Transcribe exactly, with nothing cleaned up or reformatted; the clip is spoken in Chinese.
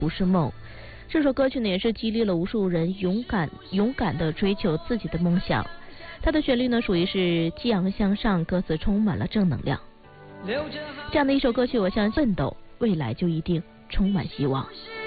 不是梦。这首歌曲呢，也是激励了无数人勇敢勇敢地追求自己的梦想。它的旋律呢，属于是激昂向上，歌词充满了正能量。这样的一首歌曲，我相信奋斗，未来就一定充满希望。